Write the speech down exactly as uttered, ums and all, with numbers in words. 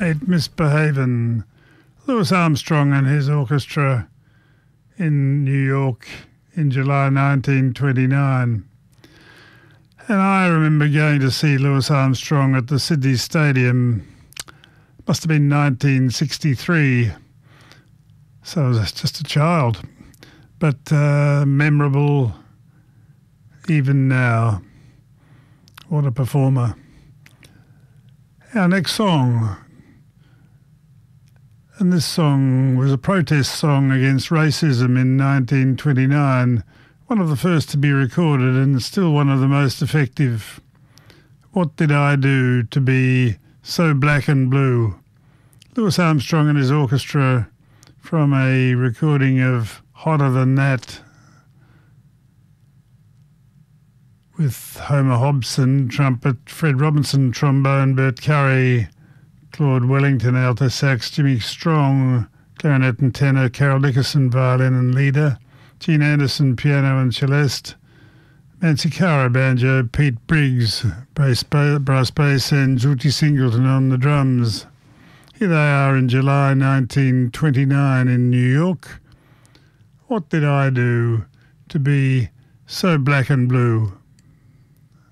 Ain't Misbehavin'. Louis Armstrong and his orchestra in New York in July nineteen twenty-nine. And I remember going to see Louis Armstrong at the Sydney Stadium. Must have been nineteen sixty-three. So I was just a child. But uh, memorable even now. What a performer. Our next song. And this song was a protest song against racism in nineteen twenty-nine, one of the first to be recorded and still one of the most effective. What Did I Do to Be So Black and Blue? Louis Armstrong and his orchestra from a recording of Hotter Than That with Homer Hobson, trumpet, Fred Robinson, trombone, Bert Curry, Claude Wellington, alto sax, Jimmy Strong, clarinet and tenor, Carol Dickerson, violin and leader, Gene Anderson, piano and celeste, Nancy Cara, banjo, Pete Briggs, brass bass, and Jyoti Singleton on the drums. Here they are in July nineteen twenty-nine in New York. What Did I Do to Be So Black and Blue?